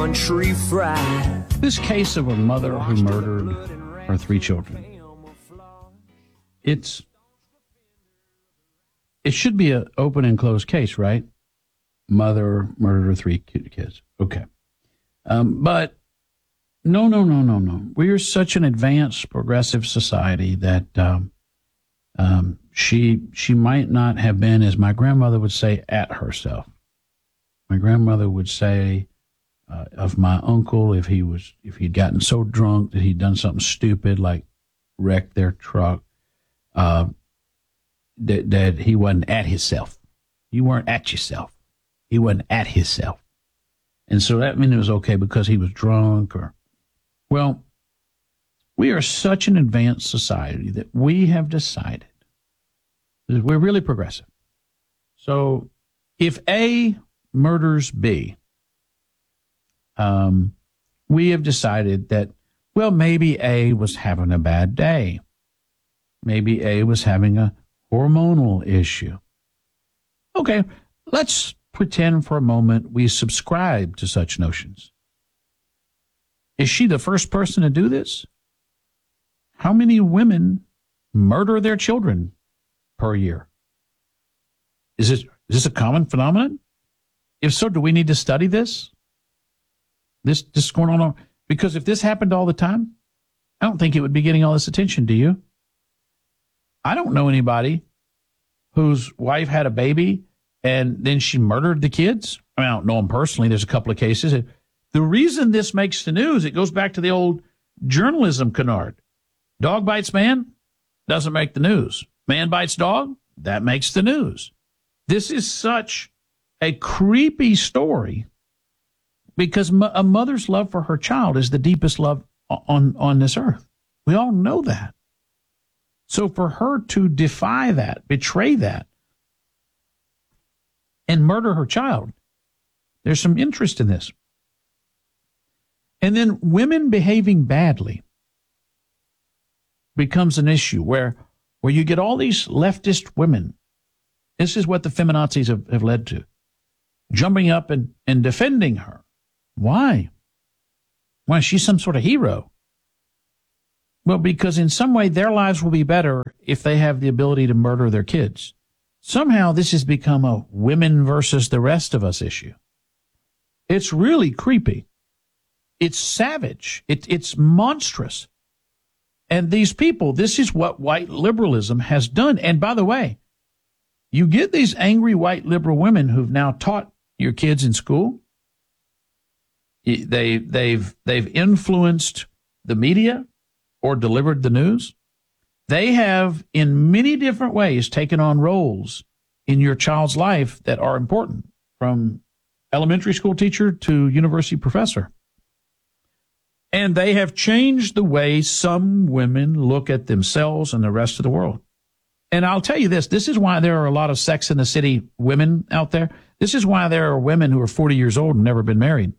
country fried. This case of a mother who murdered her 3 children, it should be an open and closed case, right? Mother murdered her 3 kids. Okay. But no. We are such an advanced, progressive society that she might not have been, as my grandmother would say, at herself. My grandmother would say of my uncle, if he'd gotten so drunk that he'd done something stupid like wrecked their truck, that he wasn't at himself. You weren't at yourself. He wasn't at himself. And so that meant it was okay because he was drunk well, we are such an advanced society that we have decided that we're really progressive. So if A murders B, we have decided that, well, maybe A was having a bad day. Maybe A was having a hormonal issue. Okay, let's pretend for a moment we subscribe to such notions. Is she the first person to do this? How many women murder their children per year? Is this a common phenomenon? If so, do we need to study this? This going on? Because if this happened all the time, I don't think it would be getting all this attention, do you? I don't know anybody whose wife had a baby and then she murdered the kids. I mean, I don't know them personally. There's a couple of cases. The reason this makes the news, it goes back to the old journalism canard. Dog bites man, doesn't make the news. Man bites dog, that makes the news. This is such a creepy story because a mother's love for her child is the deepest love on this earth. We all know that. So for her to defy that, betray that, and murder her child, there's some interest in this. And then women behaving badly becomes an issue where you get all these leftist women. This is what the feminazis have led to. Jumping up and defending her. Why? Why is she some sort of hero? Well, because in some way their lives will be better if they have the ability to murder their kids. Somehow this has become a women versus the rest of us issue. It's really creepy. It's savage. It's monstrous. And these people, this is what white liberalism has done. And by the way, you get these angry white liberal women who've now taught your kids in school. They've influenced the media or delivered the news. They have, in many different ways, taken on roles in your child's life that are important, from elementary school teacher to university professor. And they have changed the way some women look at themselves and the rest of the world. And I'll tell you this is why there are a lot of Sex in the City women out there. This is why there are women who are 40 years old and never been married.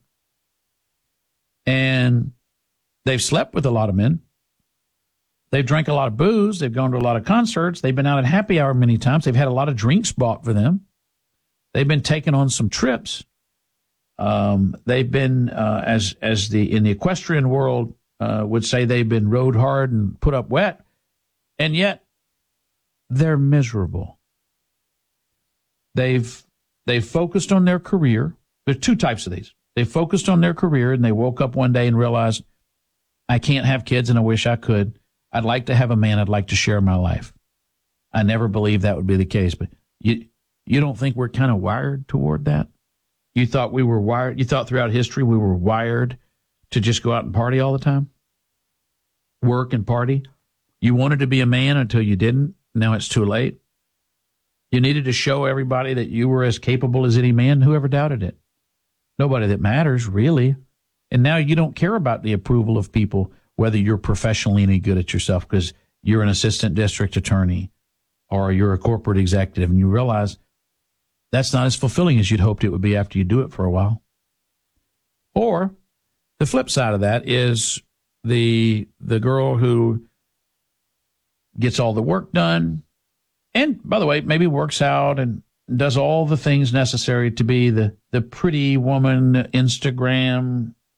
And they've slept with a lot of men. They've drank a lot of booze. They've gone to a lot of concerts. They've been out at happy hour many times. They've had a lot of drinks bought for them. They've been taken on some trips. They've been, in the equestrian world would say, they've been rode hard and put up wet, and yet they're miserable. They've focused on their career. There's 2 types of these. They focused on their career, and they woke up one day and realized, I can't have kids, and I wish I could. I'd like to have a man. I'd like to share my life. I never believed that would be the case, but you don't think we're kind of wired toward that? You thought we were wired? You thought throughout history we were wired to just go out and party all the time? Work and party? You wanted to be a man until you didn't. Now it's too late. You needed to show everybody that you were as capable as any man. Whoever doubted it? Nobody that matters, really. And now you don't care about the approval of people, whether you're professionally any good at yourself because you're an assistant district attorney or you're a corporate executive, and you realize that's not as fulfilling as you'd hoped it would be after you do it for a while. Or the flip side of that is the girl who gets all the work done and, by the way, maybe works out and does all the things necessary to be the pretty woman, Instagram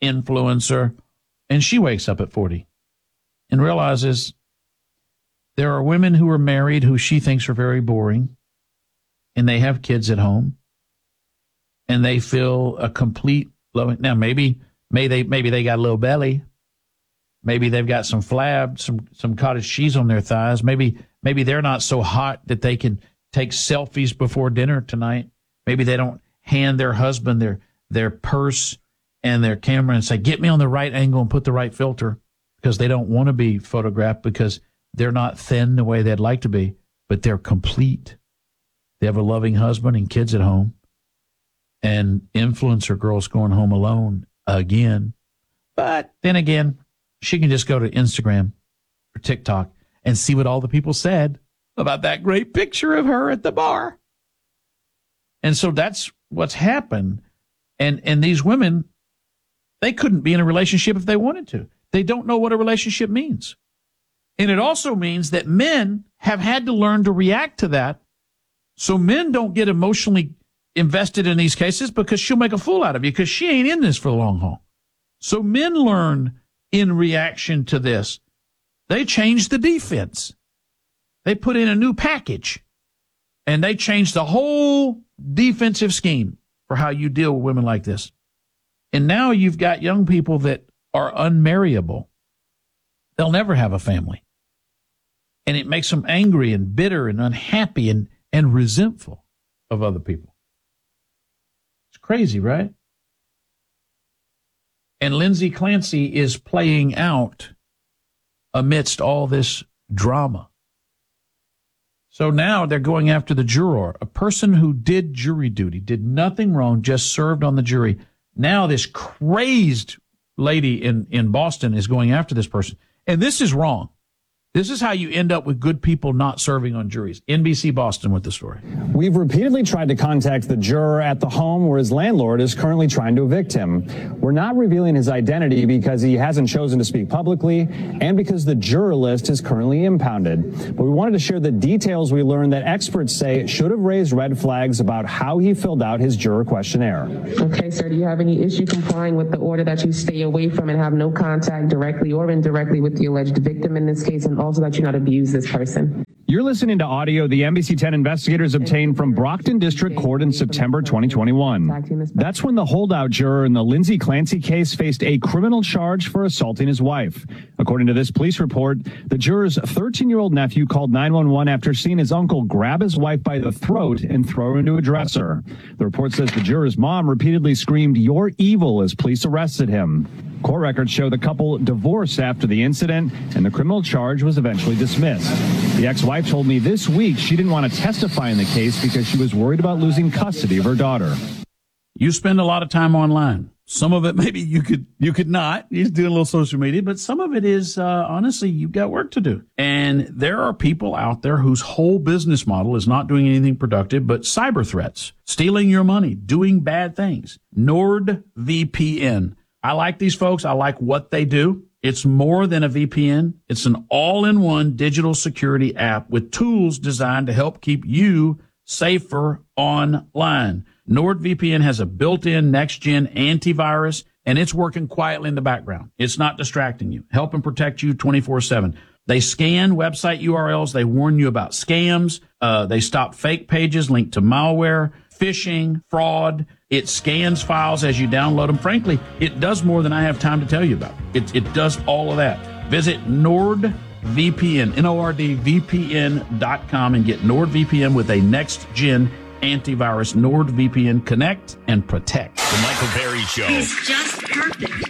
influencer, and she wakes up at 40 and realizes there are women who are married who she thinks are very boring, and they have kids at home, and they feel a complete loving. Now, maybe they got a little belly. Maybe they've got some flab, some cottage cheese on their thighs. Maybe they're not so hot that they can take selfies before dinner tonight. Maybe they don't hand their husband their purse and their camera and say, get me on the right angle and put the right filter, because they don't want to be photographed because they're not thin the way they'd like to be, but they're complete. They have a loving husband and kids at home, and influencer girl's going home alone again. But then again, she can just go to Instagram or TikTok and see what all the people said about that great picture of her at the bar. And so that's what's happened. And these women, they couldn't be in a relationship if they wanted to. They don't know what a relationship means. And it also means that men have had to learn to react to that. So men don't get emotionally invested in these cases because she'll make a fool out of you because she ain't in this for the long haul. So men learn in reaction to this. They change the defense. They put in a new package, and they change the whole defensive scheme for how you deal with women like this. And now you've got young people that are unmarriable. They'll never have a family. And it makes them angry and bitter and unhappy and resentful of other people. It's crazy, right? And Lindsay Clancy is playing out amidst all this drama. So now they're going after the juror, a person who did jury duty, did nothing wrong, just served on the jury. Now this crazed lady in Boston is going after this person. And this is wrong. This is how you end up with good people not serving on juries. NBC Boston with the story. We've repeatedly tried to contact the juror at the home where his landlord is currently trying to evict him. We're not revealing his identity because he hasn't chosen to speak publicly and because the juror list is currently impounded. But we wanted to share the details we learned that experts say should have raised red flags about how he filled out his juror questionnaire. Okay, sir, do you have any issue complying with the order that you stay away from and have no contact directly or indirectly with the alleged victim in this case, and also that you not abuse this person? You're listening to audio the NBC 10 investigators obtained from Brockton District Court in September 2021. That's when the holdout juror in the Lindsay Clancy case faced a criminal charge for assaulting his wife. According to this police report, the juror's 13-year-old nephew called 911 after seeing his uncle grab his wife by the throat and throw her into a dresser. The report says the juror's mom repeatedly screamed, "You're evil," as police arrested him. Court records show the couple divorced after the incident, and the criminal charge was eventually dismissed. The ex-wife told me this week she didn't want to testify in the case because she was worried about losing custody of her daughter. You spend a lot of time online. Some of it maybe you could not. You're doing a little social media, but some of it is, honestly, you've got work to do. And there are people out there whose whole business model is not doing anything productive, but cyber threats, stealing your money, doing bad things. NordVPN. I like these folks. I like what they do. It's more than a VPN. It's an all-in-one digital security app with tools designed to help keep you safer online. NordVPN has a built-in next-gen antivirus, and it's working quietly in the background. It's not distracting you, helping protect you 24/7. They scan website URLs. They warn you about scams. They stop fake pages linked to malware, phishing, fraud. It scans files as you download them. Frankly, it does more than I have time to tell you about. It does all of that. Visit NordVPN, NordVPN.com, and get NordVPN with a next-gen antivirus. NordVPN. Connect and protect. The Michael Berry Show. He's just perfect.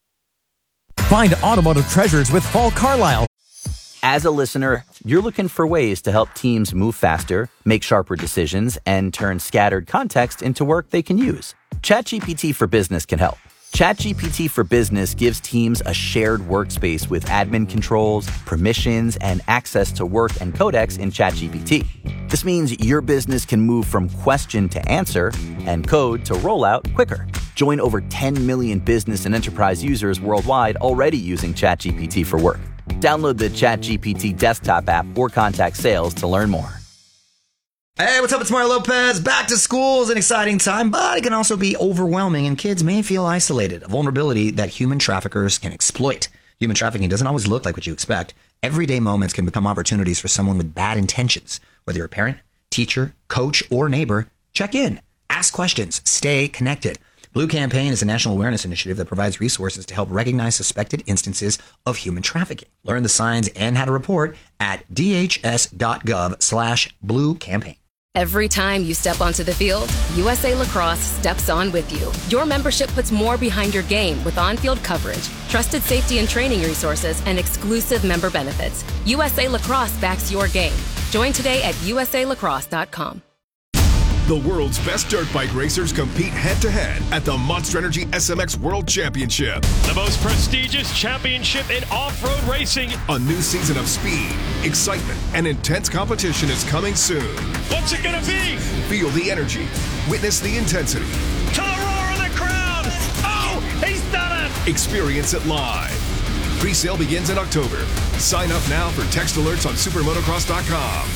Find automotive treasures with Paul Carlisle. As a listener, you're looking for ways to help teams move faster, make sharper decisions, and turn scattered context into work they can use. ChatGPT for Business can help. ChatGPT for Business gives teams a shared workspace with admin controls, permissions, and access to work and codecs in ChatGPT. This means your business can move from question to answer and code to rollout quicker. Join over 10 million business and enterprise users worldwide already using ChatGPT for work. Download the ChatGPT desktop app or contact sales to learn more. Hey, what's up? It's Mario Lopez. Back to school is an exciting time, but it can also be overwhelming, and kids may feel isolated, a vulnerability that human traffickers can exploit. Human trafficking doesn't always look like what you expect. Everyday moments can become opportunities for someone with bad intentions. Whether you're a parent, teacher, coach, or neighbor, check in, ask questions, stay connected. Blue Campaign is a national awareness initiative that provides resources to help recognize suspected instances of human trafficking. Learn the signs and how to report at dhs.gov/Blue Campaign. Every time you step onto the field, USA Lacrosse steps on with you. Your membership puts more behind your game with on-field coverage, trusted safety and training resources, and exclusive member benefits. USA Lacrosse backs your game. Join today at usalacrosse.com. The world's best dirt bike racers compete head-to-head at the Monster Energy SMX World Championship. The most prestigious championship in off-road racing. A new season of speed, excitement, and intense competition is coming soon. What's it gonna be? Feel the energy. Witness the intensity. To the roar of the crowd! Oh, he's done it! Experience it live. Pre-sale begins in October. Sign up now for text alerts on supermotocross.com.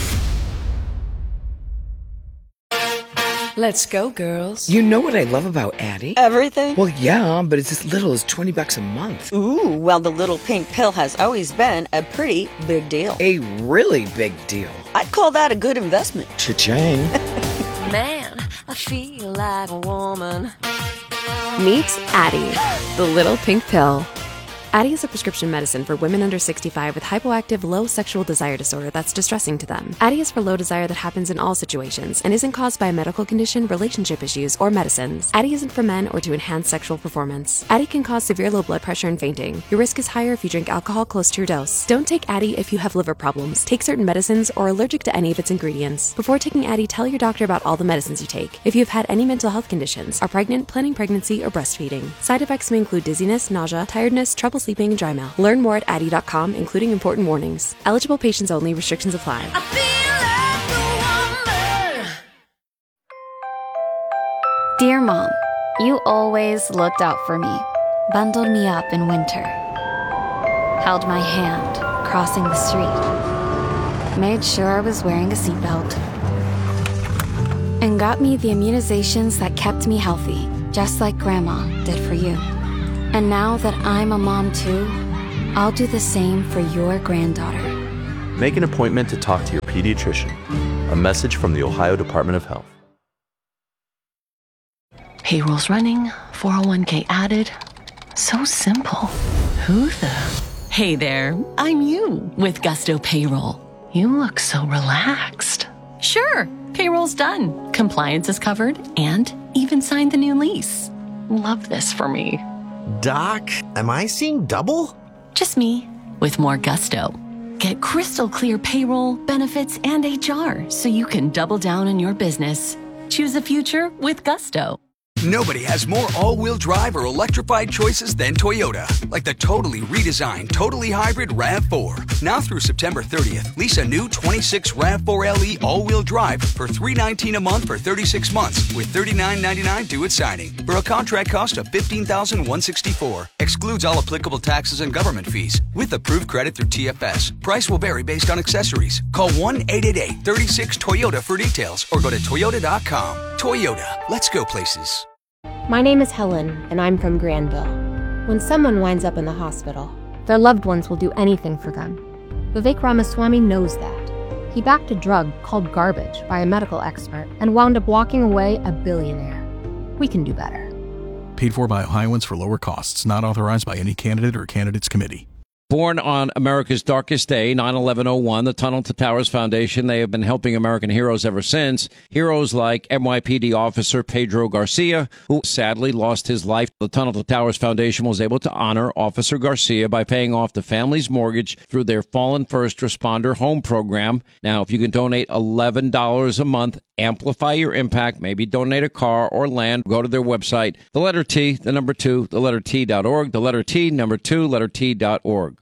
Let's go, girls. You know what I love about Addie? Everything? Well, yeah, but it's as little as $20 a month. Ooh, well, the little pink pill has always been a pretty big deal. A really big deal. I'd call that a good investment. Cha-ching. Man, I feel like a woman. Meet Addie, the little pink pill. Addie is a prescription medicine for women under 65 with hypoactive low sexual desire disorder that's distressing to them. Addie is for low desire that happens in all situations and isn't caused by a medical condition, relationship issues, or medicines. Addie isn't for men or to enhance sexual performance. Addie can cause severe low blood pressure and fainting. Your risk is higher if you drink alcohol close to your dose. Don't take Addie if you have liver problems, take certain medicines, or are allergic to any of its ingredients. Before taking Addie, tell your doctor about all the medicines you take. If you have had any mental health conditions, are pregnant, planning pregnancy, or breastfeeding. Side effects may include dizziness, nausea, tiredness, trouble sleeping, and dry mouth. Learn more at Addie.com, including important warnings. Eligible patients only. Restrictions apply. Dear Mom, you always looked out for me, bundled me up in winter, held my hand crossing the street, made sure I was wearing a seatbelt, and got me the immunizations that kept me healthy, just like Grandma did for you. And now that I'm a mom too, I'll do the same for your granddaughter. Make an appointment to talk to your pediatrician. A message from the Ohio Department of Health. Payroll's running, 401k added. So simple. Who the? Hey there, I'm you with Gusto Payroll. You look so relaxed. Sure, payroll's done. Compliance is covered and even signed the new lease. Love this for me. Doc, am I seeing double? Just me, with more gusto. Get crystal clear payroll, benefits, and HR so you can double down on your business. Choose a future with gusto. Nobody has more all-wheel drive or electrified choices than Toyota. Like the totally redesigned, totally hybrid RAV4. Now through September 30th, lease a new 26 RAV4 LE all-wheel drive for $319 a month for 36 months with $39.99 due at signing. For a contract cost of $15,164. Excludes all applicable taxes and government fees. With approved credit through TFS. Price will vary based on accessories. Call 1-888-36-TOYOTA for details or go to Toyota.com. Toyota. Let's go places. My name is Helen, and I'm from Granville. When someone winds up in the hospital, their loved ones will do anything for them. Vivek Ramaswamy knows that. He backed a drug called garbage by a medical expert and wound up walking away a billionaire. We can do better. Paid for by Ohioans for lower costs. Not authorized by any candidate or candidates committee. Born on America's darkest day, 9/11/01, the Tunnel to Towers Foundation, they have been helping American heroes ever since. Heroes like NYPD officer Pedro Garcia, who sadly lost his life. The Tunnel to Towers Foundation was able to honor Officer Garcia by paying off the family's mortgage through their Fallen First Responder Home Program. Now, if you can donate $11 a month, amplify your impact, maybe donate a car or land, go to their website, the letter T, the number 2, the letter T.org, the letter T, number 2, letter T.org.